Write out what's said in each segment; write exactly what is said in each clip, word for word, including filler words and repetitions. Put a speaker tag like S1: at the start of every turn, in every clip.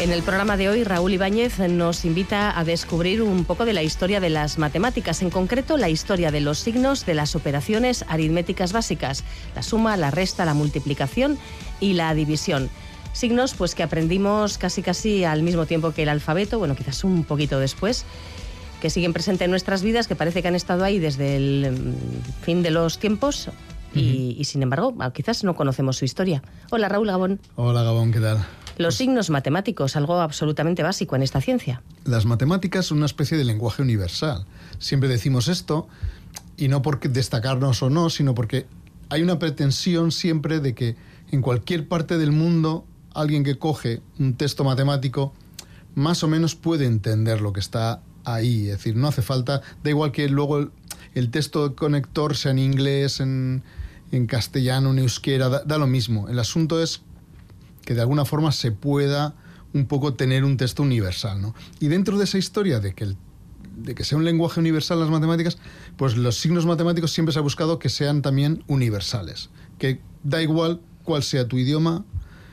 S1: En el programa de hoy, Raúl Ibáñez nos invita a descubrir un poco de la historia de las matemáticas, en concreto la historia de los signos de las operaciones aritméticas básicas, la suma, la resta, la multiplicación y la división. Signos pues que aprendimos casi casi al mismo tiempo que el alfabeto, bueno, quizás un poquito después, que siguen presentes en nuestras vidas, que parece que han estado ahí desde el fin de los tiempos y, uh-huh. y sin embargo, quizás no conocemos su historia. Hola, Raúl Gabón.
S2: Hola, Gabón, ¿qué tal?
S1: Los signos matemáticos, algo absolutamente básico en esta ciencia.
S2: Las matemáticas son una especie de lenguaje universal. Siempre decimos esto, y no por destacarnos o no, sino porque hay una pretensión siempre de que en cualquier parte del mundo alguien que coge un texto matemático más o menos puede entender lo que está ahí. Es decir, no hace falta, da igual que luego el, el texto conector sea en inglés, en, en castellano, en euskera, da, da lo mismo. El asunto es que de alguna forma se pueda un poco tener un texto universal, ¿no? Y dentro de esa historia de que, el, de que sea un lenguaje universal las matemáticas, pues los signos matemáticos siempre se ha buscado que sean también universales. Que da igual cuál sea tu idioma,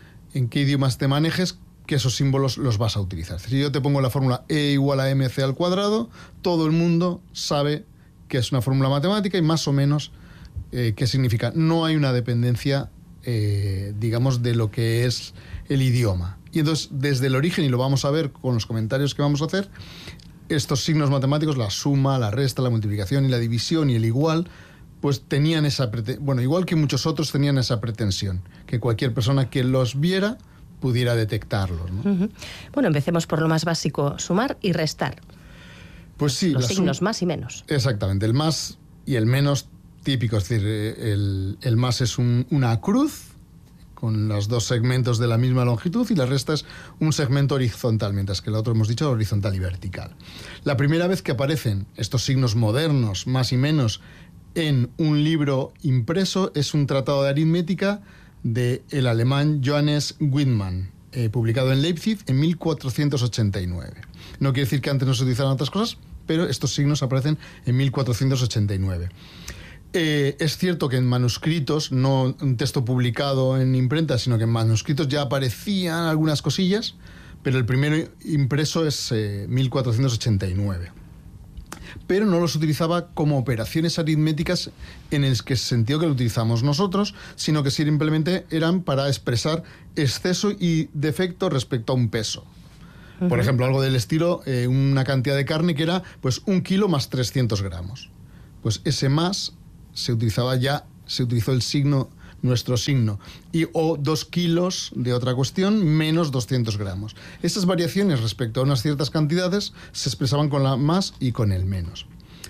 S2: en qué idiomas te manejes, que esos símbolos los vas a utilizar. Si yo te pongo la fórmula E igual a mc al cuadrado, todo el mundo sabe que es una fórmula matemática y más o menos eh, qué significa. No hay una dependencia Eh, digamos, de lo que es el idioma. Y entonces, desde el origen, y lo vamos a ver con los comentarios que vamos a hacer, estos signos matemáticos, la suma, la resta, la multiplicación y la división y el igual, pues tenían esa pretensión, bueno, igual que muchos otros tenían esa pretensión, que cualquier persona que los viera pudiera detectarlos, ¿no?
S1: Uh-huh. Bueno, empecemos por lo más básico, sumar y restar.
S2: Pues sí.
S1: Los
S2: la
S1: signos
S2: sum...
S1: más y menos.
S2: Exactamente, el más y el menos típico, es decir, el, el más es un, una cruz con los dos segmentos de la misma longitud y la resta es un segmento horizontal, mientras que el otro hemos dicho horizontal y vertical. La primera vez que aparecen estos signos modernos, más y menos, en un libro impreso es un tratado de aritmética del alemán Johannes Wittmann, eh, publicado en Leipzig en mil cuatrocientos ochenta y nueve. No quiere decir que antes no se utilizaran otras cosas, pero estos signos aparecen en mil cuatrocientos ochenta y nueve. Eh, es cierto que en manuscritos, no un texto publicado en imprenta, sino que en manuscritos ya aparecían algunas cosillas, pero el primero impreso es eh, mil cuatrocientos ochenta y nueve. Pero no los utilizaba como operaciones aritméticas en el sentido que lo utilizamos nosotros, sino que simplemente eran para expresar exceso y defecto respecto a un peso. Uh-huh. Por ejemplo, algo del estilo, eh, una cantidad de carne que era pues un kilo más trescientos gramos. Pues ese más se utilizaba ya, se utilizó el signo, nuestro signo, y o dos kilos de otra cuestión menos doscientos gramos. Esas variaciones respecto a unas ciertas cantidades se expresaban con la más y con el menos.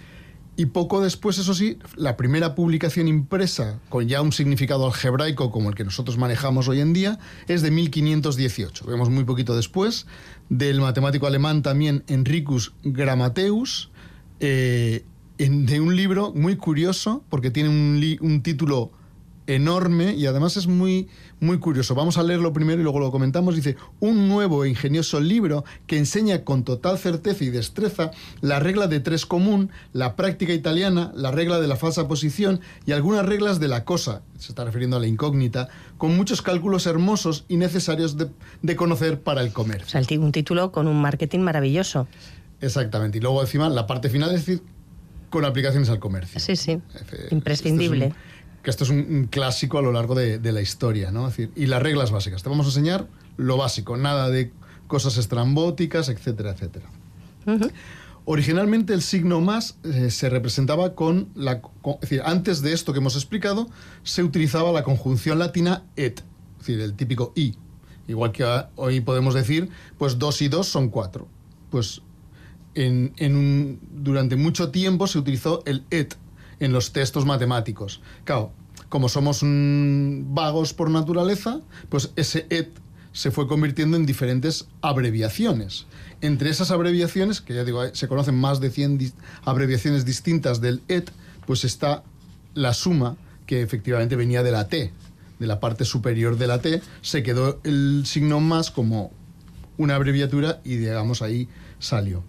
S2: Y poco después, eso sí, la primera publicación impresa con ya un significado algebraico como el que nosotros manejamos hoy en día es de mil quinientos dieciocho. Vemos muy poquito después, del matemático alemán también Henricus Grammateus, eh, en, de un libro muy curioso porque tiene un, li, un título enorme y además es muy, muy curioso. Vamos a leerlo primero y luego lo comentamos. Dice: un nuevo e ingenioso libro que enseña con total certeza y destreza la regla de tres común, la práctica italiana, la regla de la falsa posición y algunas reglas de la cosa, se está refiriendo a la incógnita, con muchos cálculos hermosos y necesarios de, de conocer para el comercio.
S1: O sea, un título con un marketing maravilloso.
S2: Exactamente. Y luego encima la parte final es decir, con aplicaciones al comercio.
S1: Sí, sí. Imprescindible.
S2: Esto es un, que esto es un, un clásico a lo largo de, de la historia, ¿no? Es decir, y las reglas básicas. Te vamos a enseñar lo básico, nada de cosas estrambóticas, etcétera, etcétera. Uh-huh. Originalmente el signo más eh, se representaba con la... Con, es decir, antes de esto que hemos explicado, se utilizaba la conjunción latina et, es decir, el típico i. Igual que hoy podemos decir, pues dos y dos son cuatro. Pues en, en un, durante mucho tiempo se utilizó el et en los textos matemáticos. Claro, como somos mm, vagos por naturaleza, pues ese et se fue convirtiendo en diferentes abreviaciones. Entre esas abreviaciones, que ya digo, se conocen más de cien di- abreviaciones distintas del et, pues está la suma, que efectivamente venía de la t, de la parte superior de la t, se quedó el signo más como una abreviatura y, digamos, ahí salió.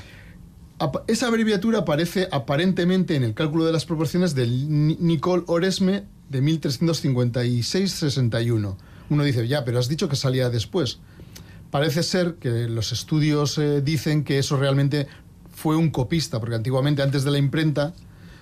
S2: Esa abreviatura aparece aparentemente en el cálculo de las proporciones de Nicole Oresme de mil trescientos cincuenta y seis a sesenta y uno. Uno dice, ya, pero has dicho que salía después. parece ser que los estudios eh, dicen que eso realmente fue un copista, porque antiguamente, antes de la imprenta,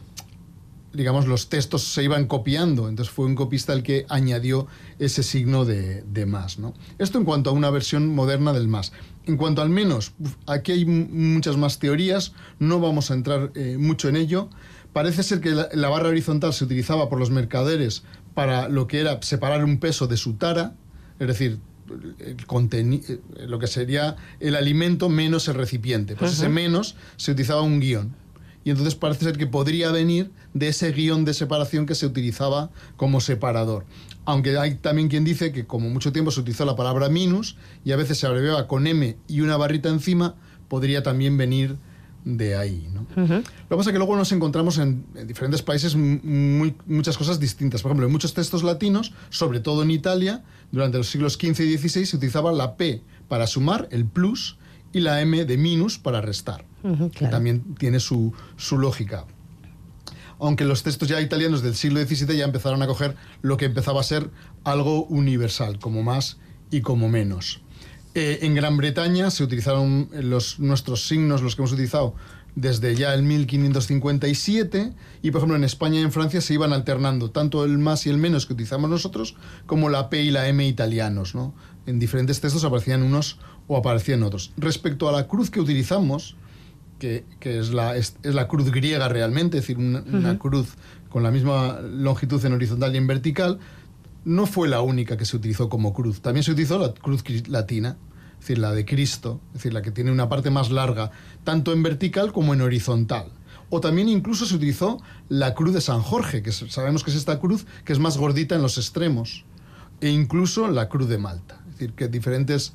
S2: digamos, los textos se iban copiando, entonces fue un copista el que añadió ese signo de, de más, ¿no? Esto en cuanto a una versión moderna del más. En cuanto al menos, aquí hay muchas más teorías, no vamos a entrar eh, mucho en ello. Parece ser que la, la barra horizontal se utilizaba por los mercaderes para lo que era separar un peso de su tara, es decir, el conteni- lo que sería el alimento menos el recipiente. Pues uh-huh. ese menos se utilizaba un guión. Y entonces parece ser que podría venir de ese guión de separación que se utilizaba como separador. Aunque hay también quien dice que como mucho tiempo se utilizó la palabra minus y a veces se abreviaba con M y una barrita encima, podría también venir de ahí, ¿no? Uh-huh. Lo que pasa es que luego nos encontramos en, en diferentes países muy, muchas cosas distintas. Por ejemplo, en muchos textos latinos, sobre todo en Italia, durante los siglos quince y dieciséis se utilizaba la P para sumar, el plus, y la M de minus para restar. Uh-huh, claro. Que también tiene su, su lógica. Aunque los textos ya italianos del siglo diecisiete ya empezaron a coger lo que empezaba a ser algo universal, como más y como menos. Eh, en Gran Bretaña se utilizaron los, nuestros signos, los que hemos utilizado desde ya el mil quinientos cincuenta y siete, y por ejemplo en España y en Francia se iban alternando tanto el más y el menos que utilizamos nosotros como la P y la M italianos, ¿no? En diferentes textos aparecían unos o aparecían otros. Respecto a la cruz que utilizamos, que, que es, la, es, es la cruz griega realmente, es decir, una, uh-huh. una cruz con la misma longitud en horizontal y en vertical, no fue la única que se utilizó como cruz. También se utilizó la cruz latina, es decir, la de Cristo, es decir, la que tiene una parte más larga, tanto en vertical como en horizontal. O también incluso se utilizó la cruz de San Jorge, que sabemos que es esta cruz que es más gordita en los extremos, e incluso la cruz de Malta. Es decir, que diferentes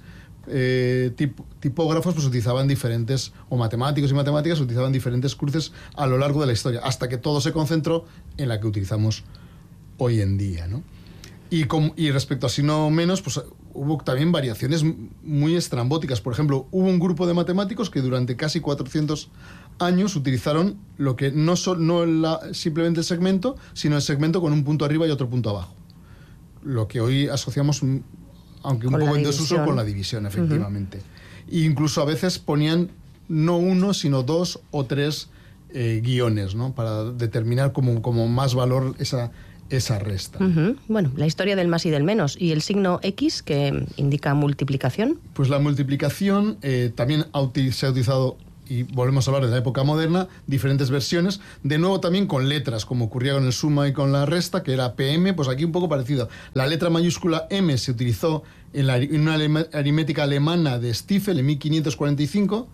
S2: eh, tip, tipógrafos pues utilizaban diferentes, o matemáticos y matemáticas utilizaban diferentes cruces a lo largo de la historia, hasta que todo se concentró en la que utilizamos hoy en día, ¿no? Y, con, y respecto a si no menos, pues hubo también variaciones muy estrambóticas. Por ejemplo, hubo un grupo de matemáticos que durante casi cuatrocientos años utilizaron lo que no, so, no la, simplemente el segmento, sino el segmento con un punto arriba y otro punto abajo. Lo que hoy asociamos, aunque un poco en desuso, con la división, efectivamente. Uh-huh. E incluso a veces ponían no uno, sino dos o tres eh, guiones, ¿no? Para determinar como, como más valor esa... esa resta.
S1: Uh-huh. Bueno, la historia del más y del menos. ¿Y el signo X, que indica multiplicación?
S2: Pues la multiplicación eh, también se ha utilizado, y volvemos a hablar de la época moderna, diferentes versiones, de nuevo también con letras, como ocurría con el suma y con la resta, que era P M, pues aquí un poco parecido. La letra mayúscula M se utilizó en, la, en una aritmética alemana de Stiefel en mil quinientos cuarenta y cinco,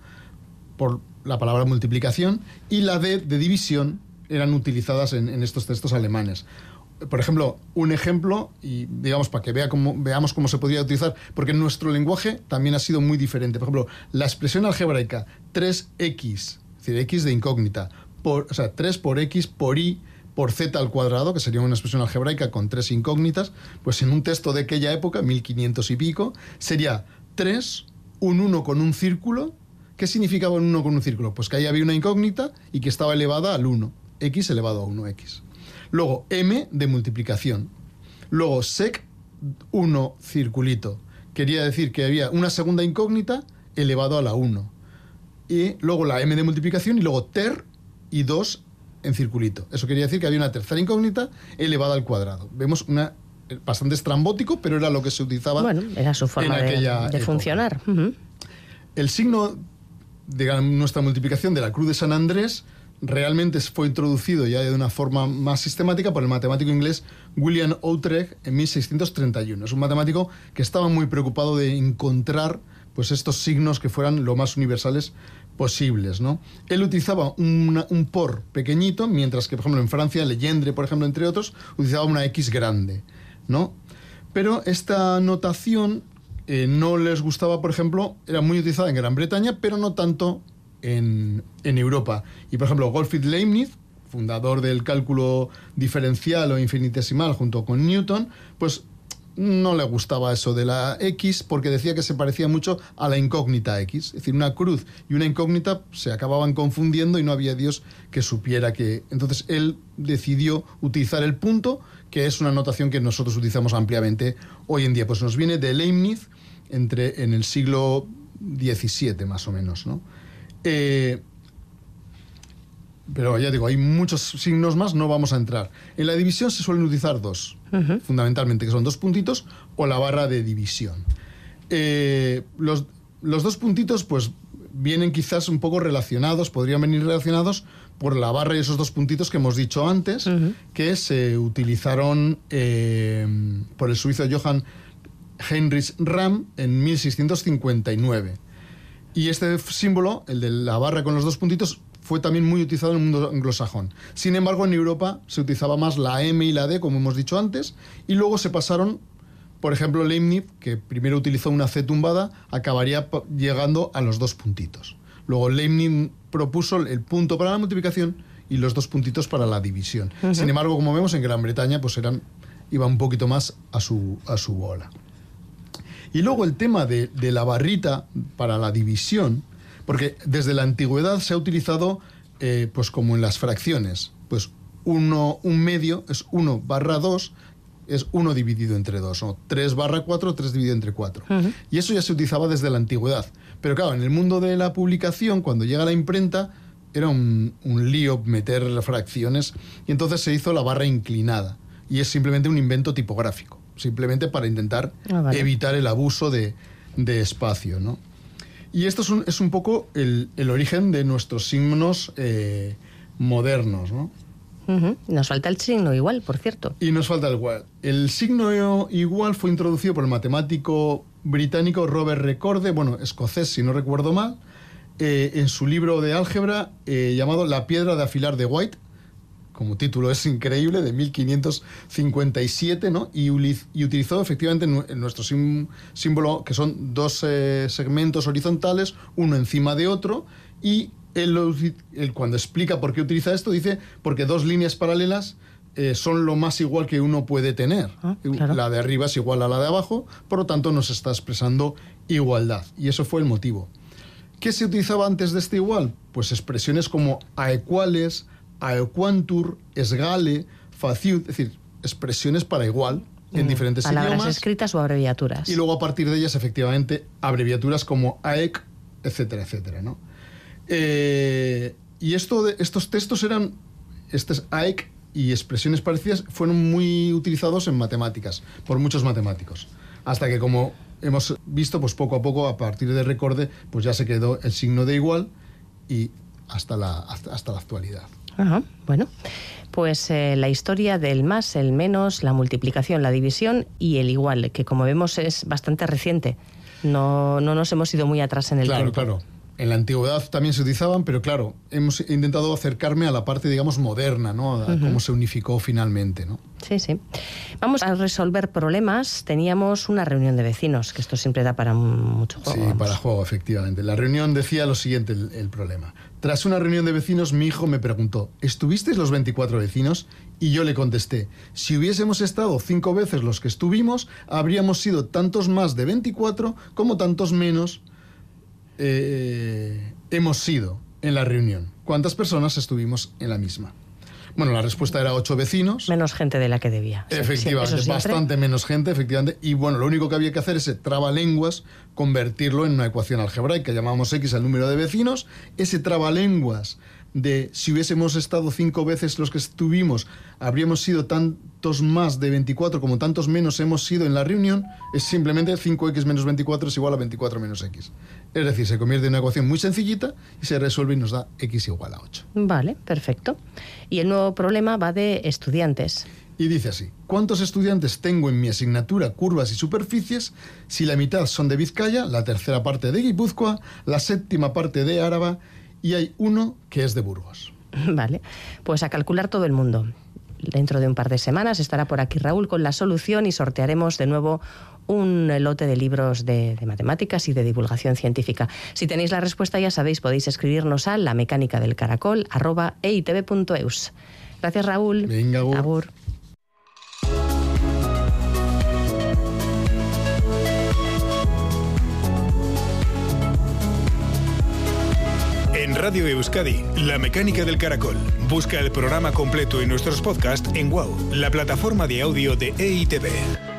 S2: por la palabra multiplicación, y la D de división eran utilizadas en, en estos textos alemanes. Por ejemplo, un ejemplo, y digamos para que vea cómo, veamos cómo se podría utilizar, porque nuestro lenguaje también ha sido muy diferente. Por ejemplo, la expresión algebraica tres equis, es decir, X de incógnita, por, o sea, tres por X por Y por Z al cuadrado, que sería una expresión algebraica con tres incógnitas, pues en un texto de aquella época, mil quinientos y pico, sería tres, un uno con un círculo. ¿Qué significaba un uno con un círculo? Pues que ahí había una incógnita y que estaba elevada al uno, X elevado a uno X. Luego M de multiplicación. Luego sec uno circulito. Quería decir que había una segunda incógnita elevado a la uno. Y luego la M de multiplicación y luego ter y dos en circulito. Eso quería decir que había una tercera incógnita elevada al cuadrado. Vemos una bastante estrambótico, pero era lo que se utilizaba.
S1: Bueno, era su forma
S2: en aquella
S1: de, de funcionar. Uh-huh.
S2: El signo de nuestra multiplicación de la cruz de San Andrés realmente fue introducido ya de una forma más sistemática por el matemático inglés William Outregg en mil seiscientos treinta y uno. Es un matemático que estaba muy preocupado de encontrar pues, estos signos que fueran lo más universales posibles, ¿no? Él utilizaba una, un por pequeñito, mientras que, por ejemplo, en Francia, Legendre, por ejemplo, entre otros, utilizaba una X grande, ¿no? Pero esta notación eh, no les gustaba, por ejemplo, era muy utilizada en Gran Bretaña, pero no tanto En, en Europa. Y por ejemplo, Gottfried Leibniz, fundador del cálculo diferencial o infinitesimal junto con Newton, pues no le gustaba eso de la X porque decía que se parecía mucho a la incógnita X. Es decir, una cruz y una incógnita se acababan confundiendo y no había Dios que supiera que... Entonces él decidió utilizar el punto, que es una notación que nosotros utilizamos ampliamente hoy en día. Pues nos viene de Leibniz entre, en el siglo diecisiete más o menos, ¿no? Eh, pero ya digo, hay muchos signos más, no vamos a entrar. En la división se suelen utilizar dos, uh-huh. fundamentalmente, que son dos puntitos o la barra de división. Eh, los, los dos puntitos, pues, vienen quizás un poco relacionados, podrían venir relacionados por la barra y esos dos puntitos que hemos dicho antes, uh-huh. que se utilizaron eh, por el suizo Johann Heinrich Ramm en mil seiscientos cincuenta y nueve. Y este símbolo, el de la barra con los dos puntitos, fue también muy utilizado en el mundo anglosajón. Sin embargo, en Europa se utilizaba más la M y la D, como hemos dicho antes, y luego se pasaron, por ejemplo, Leibniz, que primero utilizó una C tumbada, acabaría llegando a los dos puntitos. Luego Leibniz propuso el punto para la multiplicación y los dos puntitos para la división. Uh-huh. Sin embargo, como vemos, en Gran Bretaña pues eran, iba un poquito más a su, a su bola. Y luego el tema de, de la barrita para la división, porque desde la antigüedad se ha utilizado, eh, pues como en las fracciones, pues uno, un medio es uno barra dos, es uno dividido entre dos, o tres barra cuatro, tres dividido entre cuatro. Uh-huh. Y eso ya se utilizaba desde la antigüedad. Pero claro, en el mundo de la publicación, cuando llega la imprenta, era un, un lío meter fracciones, y entonces se hizo la barra inclinada. Y es simplemente un invento tipográfico, simplemente para intentar ah, vale. evitar el abuso de, de espacio, ¿no? Y esto es un, es un poco el, el origen de nuestros signos eh, modernos, ¿no?
S1: Uh-huh. Nos falta el signo igual, por cierto.
S2: Y nos falta el igual. El signo igual fue introducido por el matemático británico Robert Recorde, bueno, escocés si no recuerdo mal, eh, en su libro de álgebra eh, llamado La piedra de afilar de White, como título es increíble, de mil quinientos cincuenta y siete, ¿no? Y, y utilizó efectivamente nuestro sim, símbolo, que son dos eh, segmentos horizontales, uno encima de otro, y él, él cuando explica por qué utiliza esto, dice porque dos líneas paralelas eh, son lo más igual que uno puede tener. Ah, claro. La de arriba es igual a la de abajo, por lo tanto nos está expresando igualdad, y eso fue el motivo. ¿Qué se utilizaba antes de este igual? Pues expresiones como aequales, aequantur, esgale, faciut, es decir, expresiones para igual en mm, diferentes
S1: palabras
S2: idiomas.
S1: Escritas o abreviaturas.
S2: Y luego a partir de ellas, efectivamente, abreviaturas como aec, etcétera, etcétera, ¿no? Eh, y esto de, estos textos eran, este aec y expresiones parecidas, fueron muy utilizados en matemáticas, por muchos matemáticos. Hasta que, como hemos visto, pues poco a poco, a partir de Recorde, pues ya se quedó el signo de igual y hasta la, hasta, hasta la actualidad.
S1: Ajá, bueno, pues eh, la historia del más, el menos, la multiplicación, la división y el igual, que como vemos es bastante reciente. No, no nos hemos ido muy atrás en el
S2: claro,
S1: tiempo.
S2: Claro, claro. En la antigüedad también se utilizaban, pero claro, hemos intentado acercarme a la parte, digamos, moderna, ¿no? A uh-huh. cómo se unificó finalmente, ¿no?
S1: Sí, sí. Vamos a resolver problemas. Teníamos una reunión de vecinos, que esto siempre da para mucho juego.
S2: Sí, vamos. Para juego, efectivamente. La reunión decía lo siguiente, el, el problema. Tras una reunión de vecinos, mi hijo me preguntó, ¿estuvisteis los veinticuatro vecinos? Y yo le contesté, si hubiésemos estado cinco veces los que estuvimos, habríamos sido tantos más de veinticuatro como tantos menos eh, hemos sido en la reunión. ¿Cuántas personas estuvimos en la misma? Bueno, la respuesta era ocho vecinos.
S1: Menos gente de la que debía.
S2: Efectivamente, sí, bastante menos gente, efectivamente. Y bueno, lo único que había que hacer es ese trabalenguas, convertirlo en una ecuación algebraica. Llamamos X al número de vecinos. Ese trabalenguas de si hubiésemos estado cinco veces los que estuvimos, habríamos sido tantos más de veinticuatro como tantos menos hemos sido en la reunión, es simplemente cinco equis menos veinticuatro es igual a veinticuatro menos X. Es decir, se convierte en una ecuación muy sencillita y se resuelve y nos da X igual a ocho.
S1: Vale, perfecto. Y el nuevo problema va de estudiantes.
S2: Y dice así, ¿cuántos estudiantes tengo en mi asignatura curvas y superficies si la mitad son de Vizcaya, la tercera parte de Guipúzcoa, la séptima parte de Áraba y hay uno que es de Burgos?
S1: Vale, pues a calcular todo el mundo. Dentro de un par de semanas estará por aquí Raúl con la solución y sortearemos de nuevo un lote de libros de, de matemáticas y de divulgación científica. Si tenéis la respuesta, ya sabéis, podéis escribirnos a la mecánica del caracol arroba e i te ve punto eus. Gracias, Raúl.
S2: Venga, agur.
S1: Agur.
S3: En Radio Euskadi, La Mecánica del Caracol. Busca el programa completo y nuestros podcasts en Wow, la plataforma de audio de E I Te Be.